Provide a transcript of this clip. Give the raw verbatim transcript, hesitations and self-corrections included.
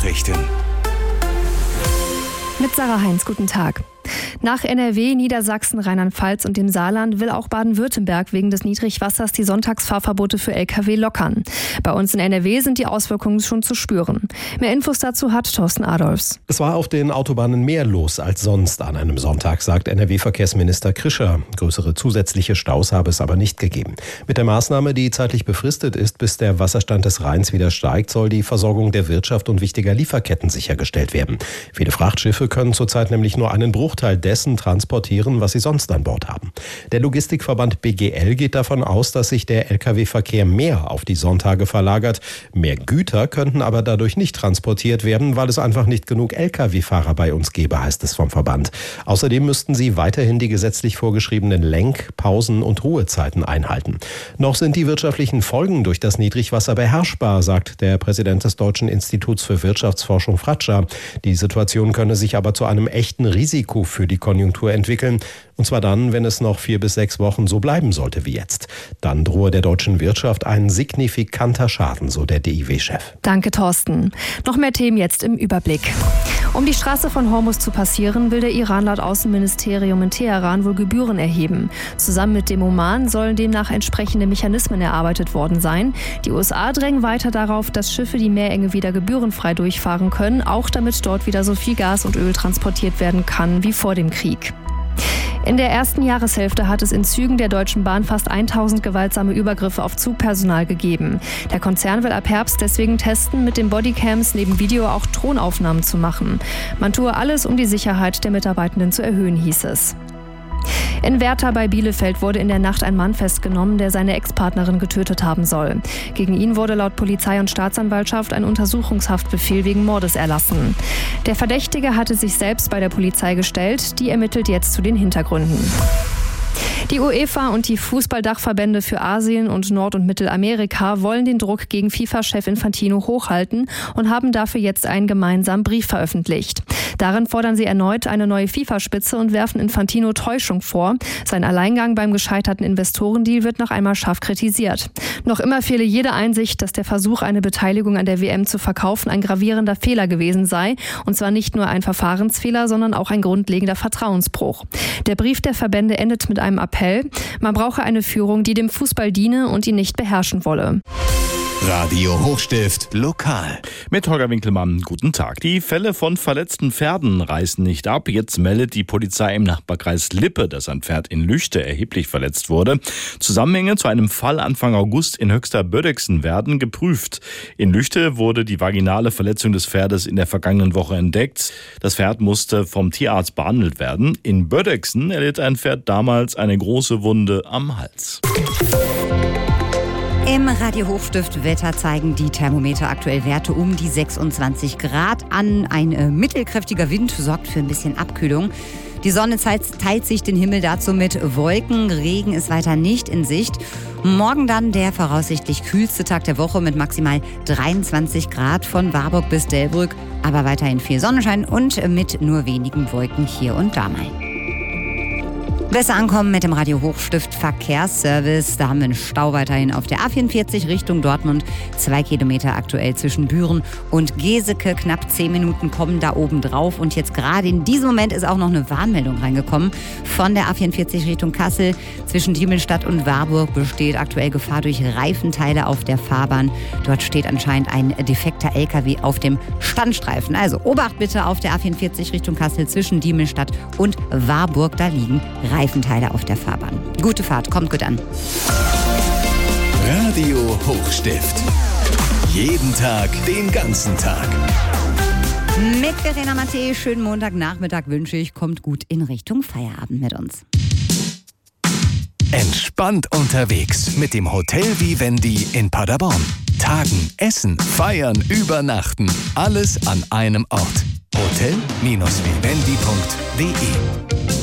Nachrichten. Mit Sarah Heinz, guten Tag. Nach N R W, Niedersachsen, Rheinland-Pfalz und dem Saarland will auch Baden-Württemberg wegen des Niedrigwassers die Sonntagsfahrverbote für L K W lockern. Bei uns in N R W sind die Auswirkungen schon zu spüren. Mehr Infos dazu hat Thorsten Adolfs. Es war auf den Autobahnen mehr los als sonst an einem Sonntag, sagt N R W-Verkehrsminister Krischer. Größere zusätzliche Staus habe es aber nicht gegeben. Mit der Maßnahme, die zeitlich befristet ist, bis der Wasserstand des Rheins wieder steigt, soll die Versorgung der Wirtschaft und wichtiger Lieferketten sichergestellt werden. Viele Frachtschiffe können zurzeit nämlich nur einen Bruchteil dessen transportieren, was sie sonst an Bord haben. Der Logistikverband B G L geht davon aus, dass sich der L K W-Verkehr mehr auf die Sonntage verlagert. Mehr Güter könnten aber dadurch nicht transportiert werden, weil es einfach nicht genug L K W-Fahrer bei uns gäbe, heißt es vom Verband. Außerdem müssten sie weiterhin die gesetzlich vorgeschriebenen Lenk-, Pausen- und Ruhezeiten einhalten. Noch sind die wirtschaftlichen Folgen durch das Niedrigwasser beherrschbar, sagt der Präsident des Deutschen Instituts für Wirtschaftsforschung Fratscher. Die Situation könne sich aber zu einem echten Risiko für die Konjunktur entwickeln. Und zwar dann, wenn es noch vier bis sechs Wochen so bleiben sollte wie jetzt. Dann drohe der deutschen Wirtschaft ein signifikanter Schaden, so der D I W-Chef. Danke, Thorsten. Noch mehr Themen jetzt im Überblick. Um die Straße von Hormuz zu passieren, will der Iran laut Außenministerium in Teheran wohl Gebühren erheben. Zusammen mit dem Oman sollen demnach entsprechende Mechanismen erarbeitet worden sein. Die U S A drängen weiter darauf, dass Schiffe die Meerenge wieder gebührenfrei durchfahren können, auch damit dort wieder so viel Gas und Öl transportiert werden kann wie vor dem Krieg. In der ersten Jahreshälfte hat es in Zügen der Deutschen Bahn fast tausend gewaltsame Übergriffe auf Zugpersonal gegeben. Der Konzern will ab Herbst deswegen testen, mit den Bodycams neben Video auch Drohnenaufnahmen zu machen. Man tue alles, um die Sicherheit der Mitarbeitenden zu erhöhen, hieß es. In Werther bei Bielefeld wurde in der Nacht ein Mann festgenommen, der seine Ex-Partnerin getötet haben soll. Gegen ihn wurde laut Polizei und Staatsanwaltschaft ein Untersuchungshaftbefehl wegen Mordes erlassen. Der Verdächtige hatte sich selbst bei der Polizei gestellt, die ermittelt jetzt zu den Hintergründen. Die UEFA und die Fußballdachverbände für Asien und Nord- und Mittelamerika wollen den Druck gegen FIFA-Chef Infantino hochhalten und haben dafür jetzt einen gemeinsamen Brief veröffentlicht. Darin fordern sie erneut eine neue FIFA-Spitze und werfen Infantino Täuschung vor. Sein Alleingang beim gescheiterten Investorendeal wird noch einmal scharf kritisiert. Noch immer fehle jede Einsicht, dass der Versuch, eine Beteiligung an der W M zu verkaufen, ein gravierender Fehler gewesen sei. Und zwar nicht nur ein Verfahrensfehler, sondern auch ein grundlegender Vertrauensbruch. Der Brief der Verbände endet mit einem Appell. Man brauche eine Führung, die dem Fußball diene und ihn nicht beherrschen wolle. Radio Hochstift lokal. Mit Holger Winkelmann, guten Tag. Die Fälle von verletzten Pferden reißen nicht ab. Jetzt meldet die Polizei im Nachbarkreis Lippe, dass ein Pferd in Lüchte erheblich verletzt wurde. Zusammenhänge zu einem Fall Anfang August in Höxter-Bördexen werden geprüft. In Lüchte wurde die vaginale Verletzung des Pferdes in der vergangenen Woche entdeckt. Das Pferd musste vom Tierarzt behandelt werden. In Bördexen erlitt ein Pferd damals eine große Wunde am Hals. Im Radio Hochstift Wetter zeigen die Thermometer aktuell Werte um die sechsundzwanzig Grad an. Ein äh, mittelkräftiger Wind sorgt für ein bisschen Abkühlung. Die Sonne teilt sich den Himmel dazu mit Wolken. Regen ist weiter nicht in Sicht. Morgen dann der voraussichtlich kühlste Tag der Woche mit maximal dreiundzwanzig Grad von Warburg bis Delbrück. Aber weiterhin viel Sonnenschein und mit nur wenigen Wolken hier und da mal. Besser ankommen mit dem Radio Hochstift Verkehrsservice. Da haben wir einen Stau weiterhin auf der A vierundvierzig Richtung Dortmund. Zwei Kilometer aktuell zwischen Büren und Geseke. Knapp zehn Minuten kommen da oben drauf. Und jetzt gerade in diesem Moment ist auch noch eine Warnmeldung reingekommen. Von der A vierundvierzig Richtung Kassel. Zwischen Diemelstadt und Warburg besteht aktuell Gefahr durch Reifenteile auf der Fahrbahn. Dort steht anscheinend ein defekter L K W auf dem Standstreifen. Also Obacht bitte auf der A vierundvierzig Richtung Kassel zwischen Diemelstadt und Warburg. Da liegen Reifenteile. Reifenteile auf der Fahrbahn. Gute Fahrt, kommt gut an. Radio Hochstift. Jeden Tag, den ganzen Tag. Mit Verena Matthä, schönen Montagnachmittag wünsche ich. Kommt gut in Richtung Feierabend mit uns. Entspannt unterwegs mit dem Hotel Vivendi in Paderborn. Tagen, essen, feiern, übernachten. Alles an einem Ort. hotel Bindestrich vivendi punkt de